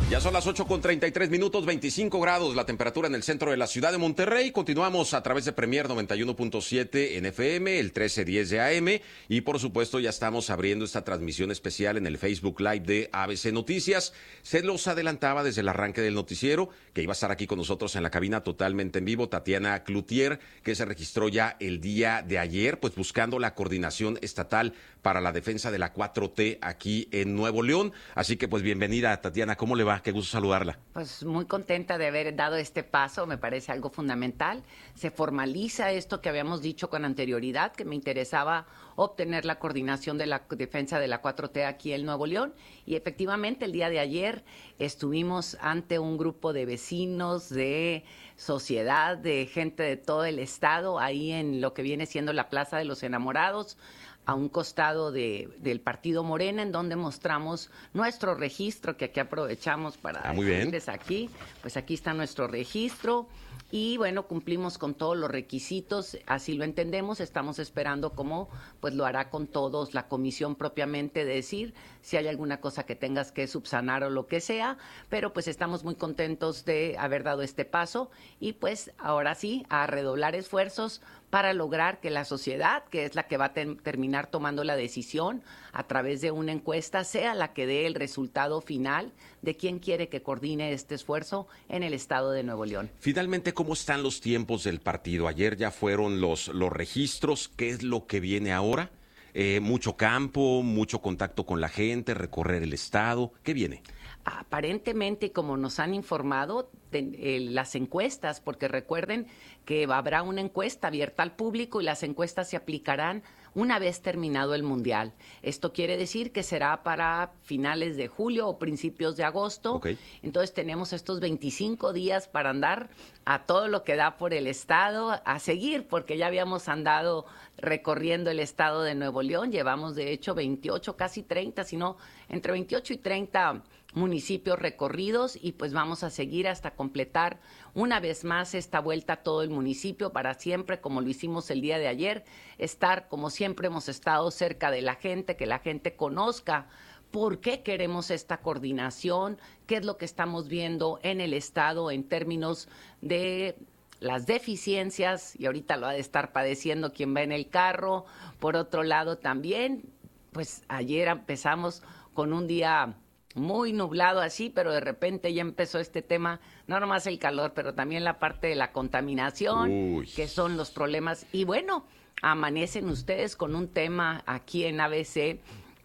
Ya son las 8:33, 25 grados la temperatura en el centro de la ciudad de Monterrey. Continuamos a través de Premier 91.7 en FM, el 1310 de AM. Y por supuesto ya estamos abriendo esta transmisión especial en el Facebook Live de ABC Noticias. Se los adelantaba desde el arranque del noticiero que iba a estar aquí con nosotros en la cabina totalmente en vivo Tatiana Cloutier, que se registró ya el día de ayer, pues buscando la coordinación estatal para la defensa de la 4T aquí en Nuevo León. Así que pues bienvenida, Tatiana, ¿cómo le va? Qué gusto saludarla. Pues muy contenta de haber dado este paso, me parece algo fundamental. Se formaliza esto que habíamos dicho con anterioridad, que me interesaba obtener la coordinación de la defensa de la 4T aquí en Nuevo León. Y efectivamente el día de ayer estuvimos ante un grupo de vecinos, de sociedad, de gente de todo el estado, ahí en lo que viene siendo la Plaza de los Enamorados, a un costado del Partido Morena, en donde mostramos nuestro registro, que aquí aprovechamos para decirles aquí. Pues aquí está nuestro registro y, bueno, cumplimos con todos los requisitos, así lo entendemos. Estamos esperando cómo pues lo hará con todos la comisión propiamente, de decir si hay alguna cosa que tengas que subsanar o lo que sea, pero pues estamos muy contentos de haber dado este paso y pues ahora sí, a redoblar esfuerzos para lograr que la sociedad, que es la que va a terminar tomando la decisión a través de una encuesta, sea la que dé el resultado final de quién quiere que coordine este esfuerzo en el estado de Nuevo León. Finalmente, ¿cómo están los tiempos del partido? Ayer ya fueron los registros. ¿Qué es lo que viene ahora? Mucho campo, mucho contacto con la gente, recorrer el estado. ¿Qué viene? Aparentemente, como nos han informado, las encuestas, porque recuerden que habrá una encuesta abierta al público y las encuestas se aplicarán una vez terminado el Mundial. Esto quiere decir que será para finales de julio o principios de agosto. Okay. Entonces tenemos estos 25 días para andar a todo lo que da por el estado, a seguir, porque ya habíamos andado recorriendo el estado de Nuevo León. Llevamos, de hecho, 28, casi 30, sino entre 28 y 30 municipios recorridos y pues vamos a seguir hasta completar una vez más esta vuelta a todo el municipio para siempre, como lo hicimos el día de ayer, estar como siempre hemos estado cerca de la gente, que la gente conozca por qué queremos esta coordinación, qué es lo que estamos viendo en el estado en términos de las deficiencias, y ahorita lo ha de estar padeciendo quien va en el carro. Por otro lado también, pues ayer empezamos con un día muy nublado así, pero de repente ya empezó este tema, no nomás el calor, pero también la parte de la contaminación, que son los problemas. Y bueno, amanecen ustedes con un tema aquí en ABC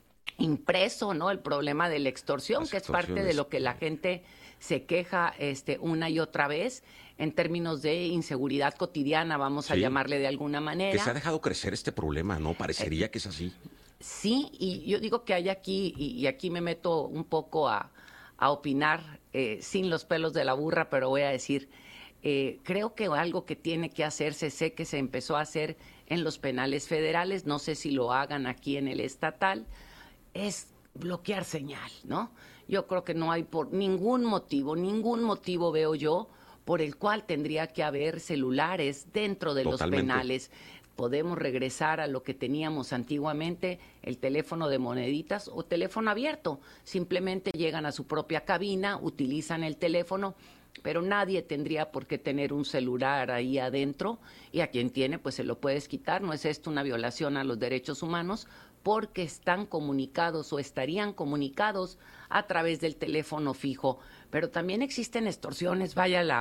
impreso, ¿no? El problema de la extorsión, que es parte de lo que la gente se queja una y otra vez en términos de inseguridad cotidiana, vamos a llamarle de alguna manera. Que se ha dejado crecer este problema, ¿no? Parecería que es así. Sí, y yo digo que hay aquí, y aquí me meto un poco a opinar sin los pelos de la burra, pero voy a decir, creo que algo que tiene que hacerse, sé que se empezó a hacer en los penales federales, no sé si lo hagan aquí en el estatal, es bloquear señal, ¿no? Yo creo que no hay por ningún motivo veo yo por el cual tendría que haber celulares dentro de los penales. Podemos regresar a lo que teníamos antiguamente, el teléfono de moneditas o teléfono abierto. Simplemente llegan a su propia cabina, utilizan el teléfono, pero nadie tendría por qué tener un celular ahí adentro, y a quien tiene, pues se lo puedes quitar. No es esto una violación a los derechos humanos, porque están comunicados o estarían comunicados a través del teléfono fijo. Pero también existen extorsiones,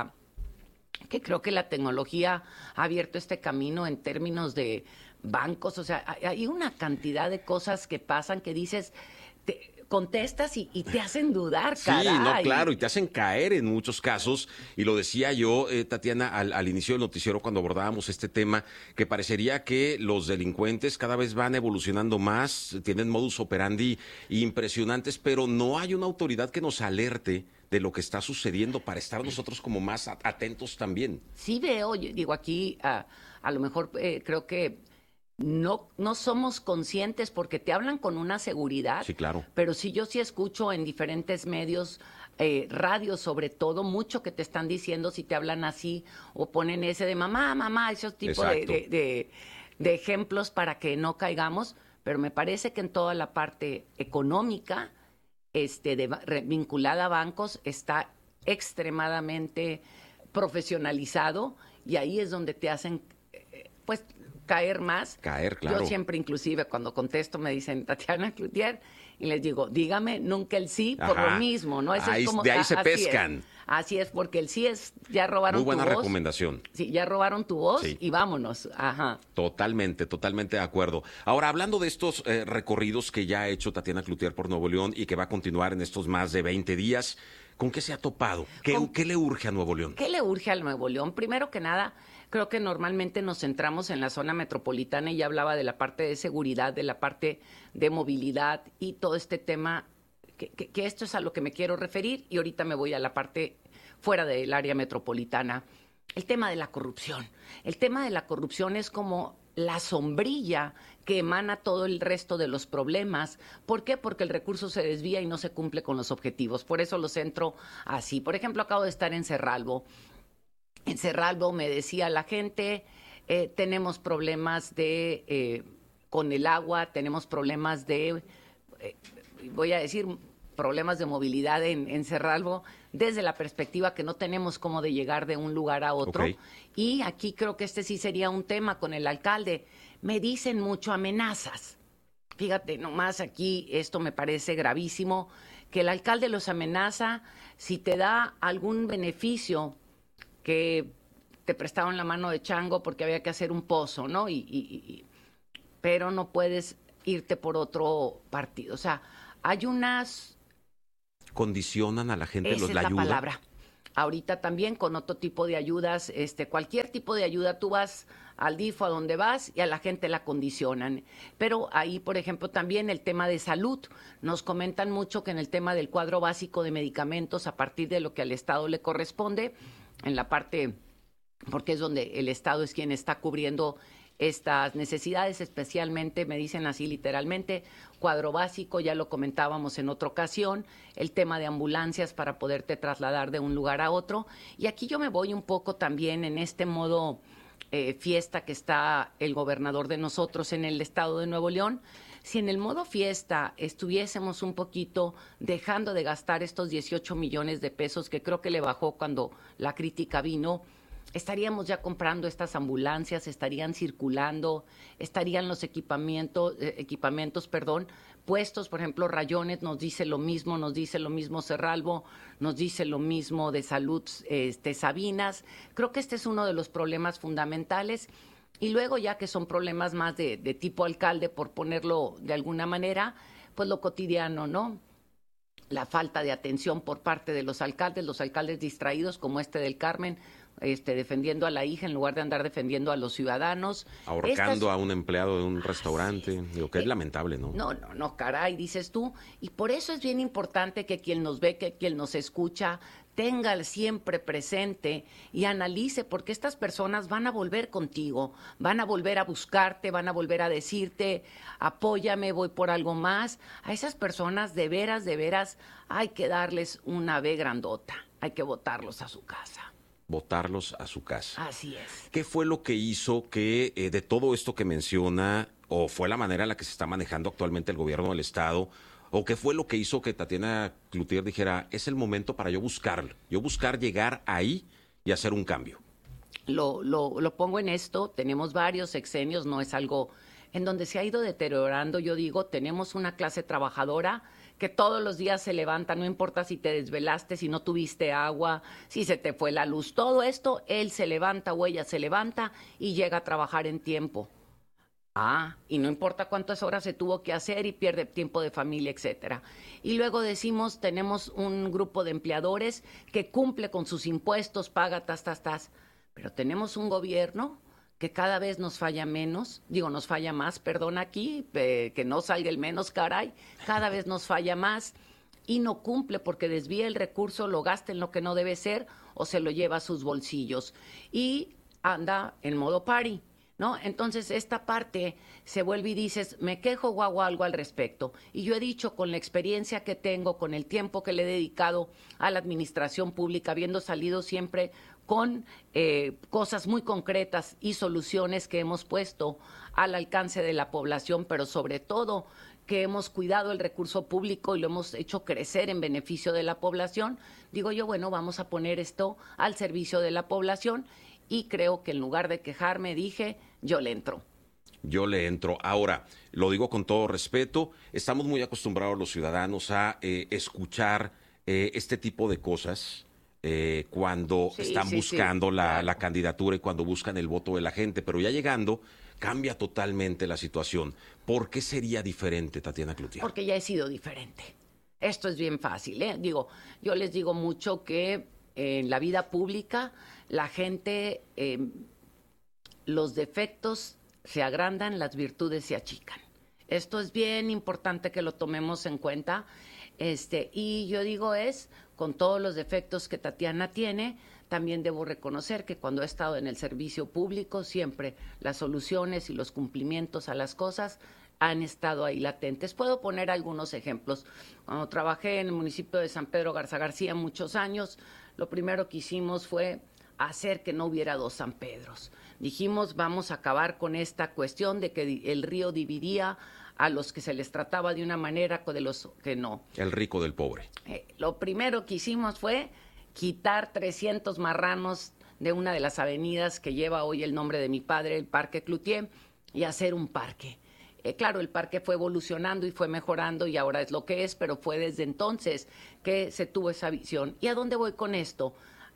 que creo que la tecnología ha abierto este camino en términos de bancos. O sea, hay una cantidad de cosas que pasan que dices, contestas y te hacen dudar, caray. Sí, no, claro, y te hacen caer en muchos casos. Y lo decía yo, Tatiana, al inicio del noticiero cuando abordábamos este tema, que parecería que los delincuentes cada vez van evolucionando más, tienen modus operandi impresionantes, pero no hay una autoridad que nos alerte de lo que está sucediendo para estar nosotros como más atentos también. Sí veo, yo digo aquí, a lo mejor creo que no somos conscientes porque te hablan con una seguridad. Sí, claro. Pero sí, yo sí escucho en diferentes medios, radio sobre todo, mucho que te están diciendo si te hablan así o ponen ese de mamá, esos tipos de ejemplos para que no caigamos. Pero me parece que en toda la parte económica vinculada a bancos está extremadamente profesionalizado y ahí es donde te hacen, pues, caer más. Caer, claro. Yo siempre, inclusive, cuando contesto, me dicen Tatiana Cloutier, y les digo, dígame nunca el sí por lo mismo, ¿no? Eso es como, de ahí se pescan. Así es, porque el sí es, ya robaron tu voz. Muy buena recomendación. Sí, ya robaron tu voz y vámonos. Ajá. Totalmente de acuerdo. Ahora, hablando de estos recorridos que ya ha hecho Tatiana Cloutier por Nuevo León y que va a continuar en estos más de 20 días, ¿con qué se ha topado? ¿Qué le urge a Nuevo León? ¿Qué le urge al Nuevo León? Primero que nada, creo que normalmente nos centramos en la zona metropolitana y ya hablaba de la parte de seguridad, de la parte de movilidad y todo este tema, que esto es a lo que me quiero referir y ahorita me voy a la parte fuera del área metropolitana. El tema de la corrupción. El tema de la corrupción es como la sombrilla que emana todo el resto de los problemas. ¿Por qué? Porque el recurso se desvía y no se cumple con los objetivos. Por eso lo centro así. Por ejemplo, acabo de estar en Cerralbo. En Cerralbo me decía la gente, tenemos problemas con el agua, tenemos problemas voy a decir, problemas de movilidad en Cerralbo, desde la perspectiva que no tenemos cómo de llegar de un lugar a otro. Okay. Y aquí creo que sí sería un tema con el alcalde. Me dicen mucho amenazas. Fíjate, nomás aquí esto me parece gravísimo, que el alcalde los amenaza si te da algún beneficio, que te prestaron la mano de chango porque había que hacer un pozo, ¿no? Pero no puedes irte por otro partido. O sea, hay unas... ¿Condicionan a la gente Esa es la la ayuda? Palabra. Ahorita también con otro tipo de ayudas, cualquier tipo de ayuda, tú vas al DIF o a donde vas y a la gente la condicionan. Pero ahí, por ejemplo, también el tema de salud. Nos comentan mucho que en el tema del cuadro básico de medicamentos, a partir de lo que al Estado le corresponde, en la parte, porque es donde el Estado es quien está cubriendo estas necesidades, especialmente, me dicen así literalmente, cuadro básico, ya lo comentábamos en otra ocasión, el tema de ambulancias para poderte trasladar de un lugar a otro. Y aquí yo me voy un poco también en este modo fiesta que está el gobernador de nosotros en el estado de Nuevo León. Si en el modo fiesta estuviésemos un poquito dejando de gastar estos 18 millones de pesos, que creo que le bajó cuando la crítica vino, estaríamos ya comprando estas ambulancias, estarían circulando, estarían los equipamientos, puestos. Por ejemplo, Rayones nos dice lo mismo Cerralbo, nos dice lo mismo de Salud Sabinas. Creo que este es uno de los problemas fundamentales. Y luego, ya que son problemas más de tipo alcalde, por ponerlo de alguna manera, pues lo cotidiano, ¿no? La falta de atención por parte de los alcaldes distraídos como del Carmen, defendiendo a la hija en lugar de andar defendiendo a los ciudadanos. Ahorcando a un empleado de un restaurante. Digo, que es lamentable, ¿no? No, caray, dices tú. Y por eso es bien importante que quien nos ve, que quien nos escucha, tenga siempre presente y analice, porque estas personas van a volver contigo, van a volver a buscarte, van a volver a decirte, apóyame, voy por algo más. A esas personas de veras, hay que darles una B grandota, hay que botarlos a su casa. Botarlos a su casa. Así es. ¿Qué fue lo que hizo que de todo esto que menciona, o fue la manera en la que se está manejando actualmente el gobierno del Estado, o qué fue lo que hizo que Tatiana Cloutier dijera, es el momento para yo buscar llegar ahí y hacer un cambio? Lo pongo en esto, tenemos varios sexenios, no es algo en donde se ha ido deteriorando. Yo digo, tenemos una clase trabajadora que todos los días se levanta, no importa si te desvelaste, si no tuviste agua, si se te fue la luz, todo esto, él se levanta o ella se levanta y llega a trabajar en tiempo. Y no importa cuántas horas se tuvo que hacer y pierde tiempo de familia, etcétera. Y luego decimos, tenemos un grupo de empleadores que cumple con sus impuestos, paga, pero tenemos un gobierno que cada vez nos falla más, perdón, aquí, que no salga el menos, caray, cada vez nos falla más y no cumple porque desvía el recurso, lo gasta en lo que no debe ser o se lo lleva a sus bolsillos y anda en modo party, ¿no? Entonces esta parte se vuelve y dices, me quejo o hago algo al respecto. Y yo he dicho, con la experiencia que tengo, con el tiempo que le he dedicado a la administración pública, habiendo salido siempre con cosas muy concretas y soluciones que hemos puesto al alcance de la población, pero sobre todo que hemos cuidado el recurso público y lo hemos hecho crecer en beneficio de la población, digo yo, bueno, vamos a poner esto al servicio de la población y creo que en lugar de quejarme dije, yo le entro. Yo le entro. Ahora, lo digo con todo respeto, estamos muy acostumbrados los ciudadanos a escuchar este tipo de cosas cuando están buscando la candidatura y cuando buscan el voto de la gente, pero ya llegando cambia totalmente la situación. ¿Por qué sería diferente, Tatiana Cloutier? Porque ya he sido diferente. Esto es bien fácil, ¿eh? Digo, yo les digo mucho que en la vida pública la gente, los defectos se agrandan, las virtudes se achican. Esto es bien importante que lo tomemos en cuenta. Y yo digo con todos los defectos que Tatiana tiene, también debo reconocer que cuando he estado en el servicio público, siempre las soluciones y los cumplimientos a las cosas han estado ahí latentes. Puedo poner algunos ejemplos. Cuando trabajé en el municipio de San Pedro Garza García muchos años, lo primero que hicimos fue hacer que no hubiera dos San Pedros. Dijimos, vamos a acabar con esta cuestión de que el río dividía a los que se les trataba de una manera de los que no. El rico del pobre. Lo primero que hicimos fue quitar 300 marranos de una de las avenidas que lleva hoy el nombre de mi padre, el Parque Cloutier, y hacer un parque. Claro, el parque fue evolucionando y fue mejorando y ahora es lo que es, pero fue desde entonces que se tuvo esa visión. ¿Y a dónde voy con esto?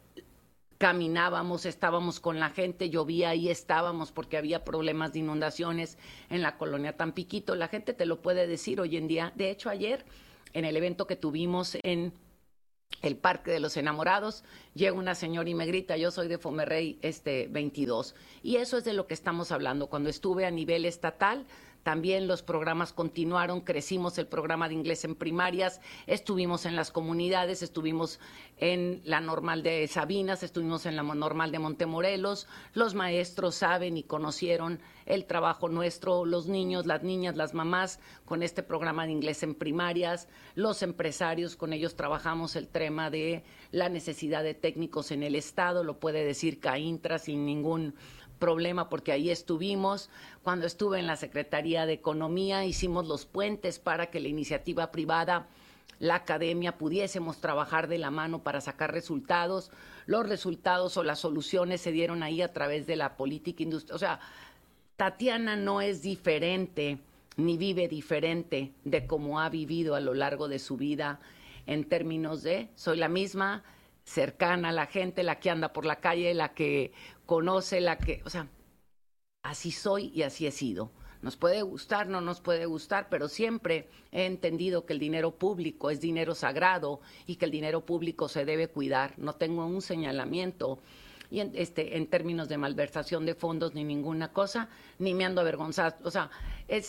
Caminábamos, estábamos con la gente, llovía y estábamos porque había problemas de inundaciones en la colonia Tampiquito. La gente te lo puede decir hoy en día. De hecho, ayer, en el evento que tuvimos en el Parque de los Enamorados, llega una señora y me grita, yo soy de Fomerrey 22. Y eso es de lo que estamos hablando. Cuando estuve a nivel estatal, también los programas continuaron, crecimos el programa de inglés en primarias, estuvimos en las comunidades, estuvimos en la normal de Sabinas, estuvimos en la normal de Montemorelos. Los maestros saben y conocieron el trabajo nuestro, los niños, las niñas, las mamás, con este programa de inglés en primarias. Los empresarios, con ellos trabajamos el tema de la necesidad de técnicos en el Estado, lo puede decir CAINTRA sin ningún problema porque ahí estuvimos. Cuando estuve en la Secretaría de Economía hicimos los puentes para que la iniciativa privada, la academia, pudiésemos trabajar de la mano para sacar resultados. Los resultados o las soluciones se dieron ahí a través de la política industrial. O sea, Tatiana no es diferente ni vive diferente de cómo ha vivido a lo largo de su vida en términos de, soy la misma, cercana a la gente, la que anda por la calle, la que conoce, o sea, así soy y así he sido. Nos puede gustar, no nos puede gustar, pero siempre he entendido que el dinero público es dinero sagrado y que el dinero público se debe cuidar. No tengo un señalamiento y en términos de malversación de fondos ni ninguna cosa, ni me ando avergonzada. O sea,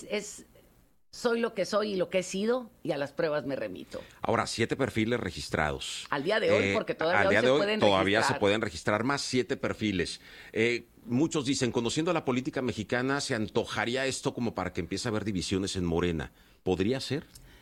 soy lo que soy y lo que he sido y a las pruebas me remito. Ahora, 7 perfiles registrados. Al día de hoy, porque todavía se pueden registrar más 7 perfiles. Muchos dicen, conociendo a la política mexicana, ¿se antojaría esto como para que empiece a haber divisiones en Morena? ¿Podría ser?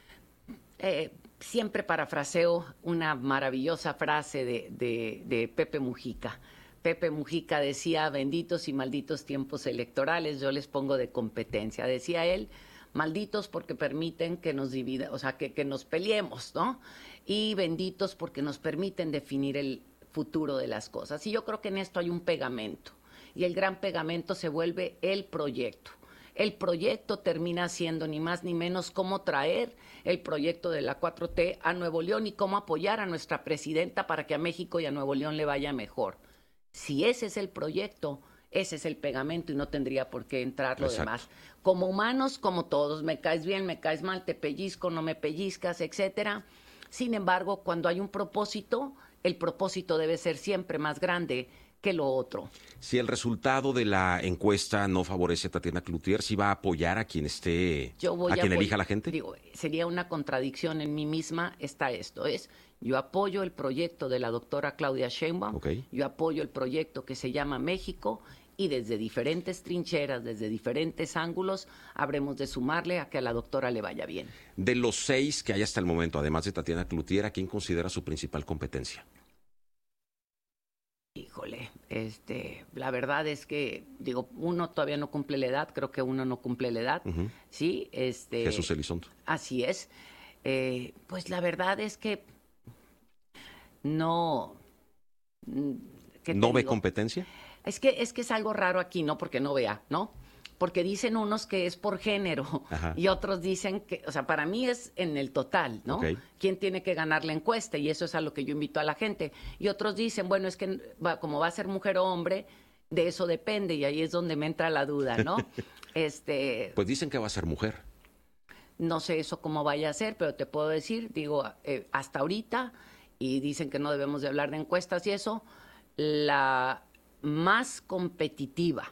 Siempre parafraseo una maravillosa frase de Pepe Mujica. Pepe Mujica decía, benditos y malditos tiempos electorales, yo les pongo de competencia. Decía él, malditos porque permiten que nos divida, o sea, que nos peleemos, ¿no? Y benditos porque nos permiten definir el futuro de las cosas. Y yo creo que en esto hay un pegamento. Y el gran pegamento se vuelve el proyecto. El proyecto termina siendo ni más ni menos cómo traer el proyecto de la 4T a Nuevo León y cómo apoyar a nuestra presidenta para que a México y a Nuevo León le vaya mejor. Si ese es el proyecto, ese es el pegamento y no tendría por qué entrar lo demás. Como humanos, como todos, me caes bien, me caes mal, te pellizco, no me pellizcas, etcétera. Sin embargo, cuando hay un propósito, el propósito debe ser siempre más grande que lo otro. Si el resultado de la encuesta no favorece a Tatiana Cloutier, ¿sí va a apoyar a quien elija la gente? Digo, sería una contradicción en mí misma, está esto, yo apoyo el proyecto de la doctora Claudia Sheinbaum, yo apoyo el proyecto que se llama México y desde diferentes trincheras, desde diferentes ángulos, habremos de sumarle a que a la doctora le vaya bien. De los 6 que hay hasta el momento, además de Tatiana Cloutier, ¿a quién considera su principal competencia? Híjole, La verdad es que, digo, uno todavía no cumple la edad, creo que uno no cumple la edad, ¿sí? Jesús Elizondo. Así es. Pues la verdad es que no... ¿No ve competencia? Es que es algo raro aquí, ¿no? Porque no vea, ¿no? Porque dicen unos que es por género. Ajá. Y otros dicen que, o sea, para mí es en el total, ¿no? Okay. ¿Quién tiene que ganar la encuesta? Y eso es a lo que yo invito a la gente. Y otros dicen, bueno, es que como va a ser mujer o hombre, de eso depende, y ahí es donde me entra la duda, ¿no? Pues dicen que va a ser mujer. No sé eso cómo vaya a ser, pero te puedo decir, digo, hasta ahorita, y dicen que no debemos de hablar de encuestas y eso, la más competitiva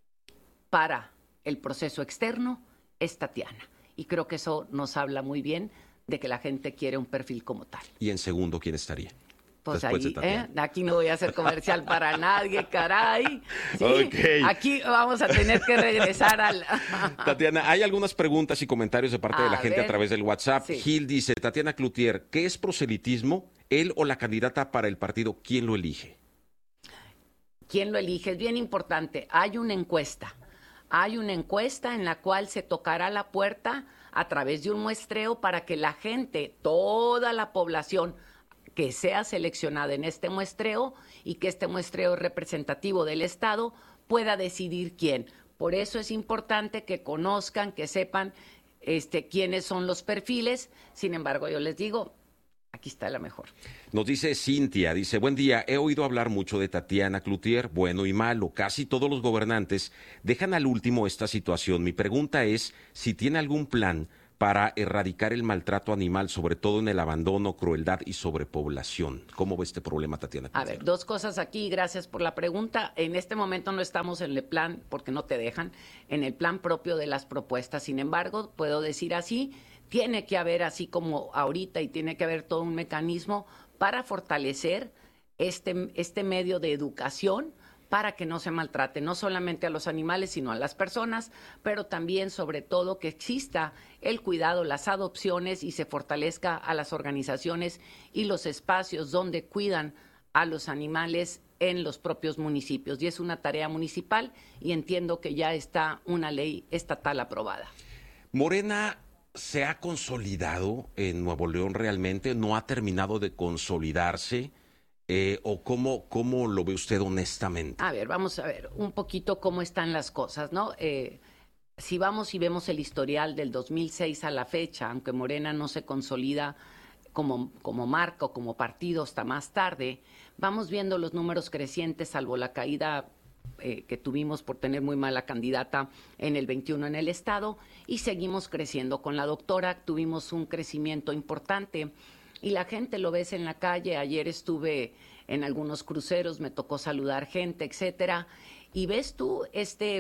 para el proceso externo es Tatiana. Y creo que eso nos habla muy bien de que la gente quiere un perfil como tal. ¿Y en segundo quién estaría? Pues ahí, aquí no voy a hacer comercial para nadie, caray. ¿Sí? Okay. Aquí vamos a tener que regresar al... Tatiana, hay algunas preguntas y comentarios de parte de la gente a través del WhatsApp. Sí. Gil dice, Tatiana Cloutier, ¿qué es proselitismo? ¿Él o la candidata para el partido, quién lo elige? ¿Quién lo elige? Es bien importante. Hay una encuesta. Hay una encuesta en la cual se tocará la puerta a través de un muestreo para que la gente, toda la población que sea seleccionada en este muestreo y que este muestreo es representativo del Estado, pueda decidir quién. Por eso es importante que conozcan, que sepan quiénes son los perfiles. Sin embargo, yo les digo, aquí está la mejor. Nos dice Cintia, dice, buen día, he oído hablar mucho de Tatiana Cloutier, bueno y malo. Casi todos los gobernantes dejan al último esta situación. Mi pregunta es si tiene algún plan para erradicar el maltrato animal, sobre todo en el abandono, crueldad y sobrepoblación. ¿Cómo ve este problema, Tatiana Cloutier? A ver, dos cosas aquí, gracias por la pregunta. En este momento no estamos en el plan, porque no te dejan, en el plan propio de las propuestas. Sin embargo, puedo decir así, tiene que haber, así como ahorita, y tiene que haber todo un mecanismo para fortalecer este medio de educación para que no se maltrate no solamente a los animales, sino a las personas, pero también, sobre todo, que exista el cuidado, las adopciones y se fortalezca a las organizaciones y los espacios donde cuidan a los animales en los propios municipios. Y es una tarea municipal y entiendo que ya está una ley estatal aprobada. Morena se ha consolidado en Nuevo León realmente, no ha terminado de consolidarse. ¿O cómo lo ve usted honestamente? A ver, vamos a ver un poquito cómo están las cosas, ¿no? Si vamos y vemos el historial del 2006 a la fecha, aunque Morena no se consolida como marca o como partido hasta más tarde, vamos viendo los números crecientes, salvo la caída que tuvimos por tener muy mala candidata en el 21 en el Estado, y seguimos creciendo. Con la doctora tuvimos un crecimiento importante. Y la gente lo ves en la calle. Ayer estuve en algunos cruceros, me tocó saludar gente, etcétera. Y ves tú este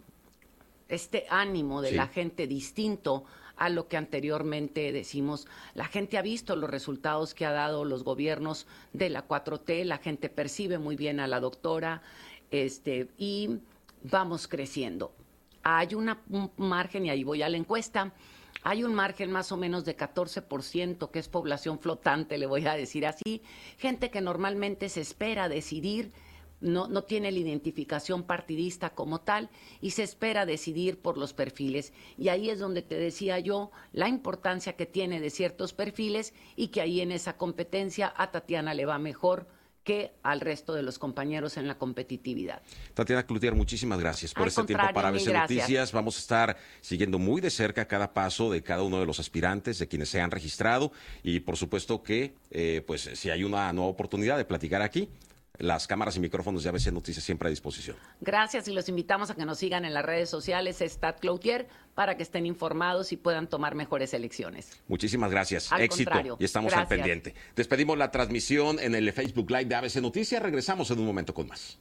ánimo de la gente distinto a lo que anteriormente decimos. La gente ha visto los resultados que ha dado los gobiernos de la 4T, la gente percibe muy bien a la doctora, y vamos creciendo. Hay un margen, y ahí voy a la encuesta. Hay un margen más o menos de 14% que es población flotante, le voy a decir así, gente que normalmente se espera decidir, no tiene la identificación partidista como tal y se espera decidir por los perfiles. Y ahí es donde te decía yo la importancia que tiene de ciertos perfiles y que ahí en esa competencia a Tatiana le va mejor que al resto de los compañeros en la competitividad. Tatiana Cloutier, muchísimas gracias por este tiempo para ABC Noticias. Vamos a estar siguiendo muy de cerca cada paso de cada uno de los aspirantes, de quienes se han registrado, y por supuesto que pues si hay una nueva oportunidad de platicar aquí, las cámaras y micrófonos de ABC Noticias siempre a disposición. Gracias, y los invitamos a que nos sigan en las redes sociales Stat Cloutier para que estén informados y puedan tomar mejores elecciones. Muchísimas gracias. Éxito. Y estamos al pendiente. Despedimos la transmisión en el Facebook Live de ABC Noticias. Regresamos en un momento con más.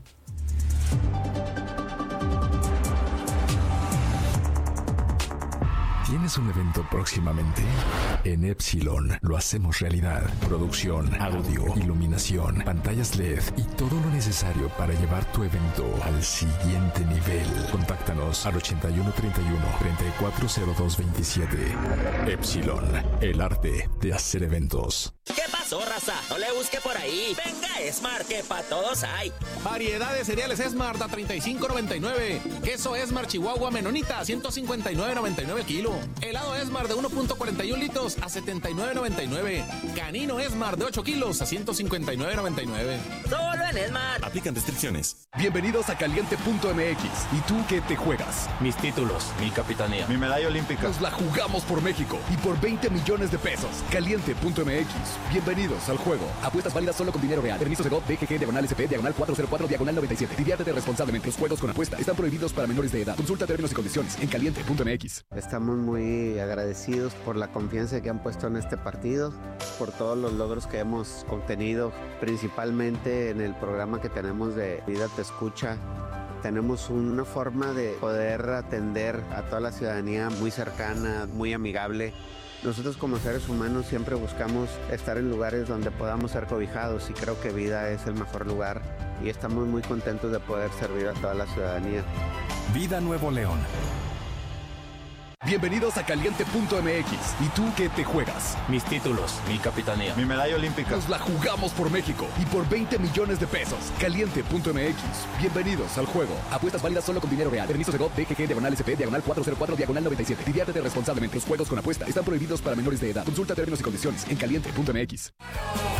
¿Tienes un evento próximamente? En Epsilon lo hacemos realidad. Producción, audio, iluminación, pantallas LED y todo lo necesario para llevar tu evento al siguiente nivel. Contáctanos al 8131-340227. Epsilon, el arte de hacer eventos. ¿Qué pasa? pasó, raza? No le busque por ahí. Venga, Smart, que pa' todos hay. Variedad de cereales Smart a $35.99. Queso Smart Chihuahua Menonita a $159.99 kilo. Helado Smart de 1.41 litros a $79.99. Canino Smart de 8 kilos a $159.99. Solo en Smart. Aplican restricciones. Bienvenidos a Caliente.mx. ¿Y tú qué te juegas? Mis títulos, mi capitanía, mi medalla olímpica. Nos la jugamos por México y por 20 millones de pesos. Caliente.mx. Bienvenidos al juego. Apuestas válidas solo con dinero real. Permiso de GOV, BGG, /SP, /404, /97. Diviértete responsablemente. Los juegos con apuesta están prohibidos para menores de edad. Consulta términos y condiciones en Caliente.mx. Estamos muy agradecidos por la confianza que han puesto en este partido, por todos los logros que hemos obtenido, principalmente en el programa que tenemos de Vida Te Escucha. Tenemos una forma de poder atender a toda la ciudadanía muy cercana, muy amigable. Nosotros como seres humanos siempre buscamos estar en lugares donde podamos ser cobijados y creo que Vida es el mejor lugar y estamos muy contentos de poder servir a toda la ciudadanía. Vida Nuevo León. Bienvenidos a Caliente.mx. ¿Y tú qué te juegas? mis títulos, mi capitanía, mi medalla olímpica. Nos la jugamos por México y por 20 millones de pesos. Caliente.mx. Bienvenidos al juego. Apuestas válidas solo con dinero real. Permiso de GOV, BGG, /SP, /404, /97. Diviértete responsablemente. Los juegos con apuesta están prohibidos para menores de edad. Consulta términos y condiciones en Caliente.mx.